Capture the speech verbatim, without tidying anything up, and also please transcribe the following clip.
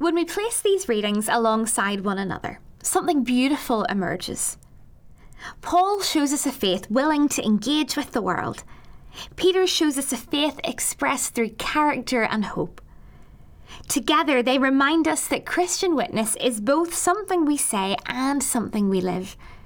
when we place these readings alongside one another, something beautiful emerges. Paul shows us a faith willing to engage with the world. Peter shows us a faith expressed through character and hope. Together, they remind us that Christian witness is both something we say and something we live.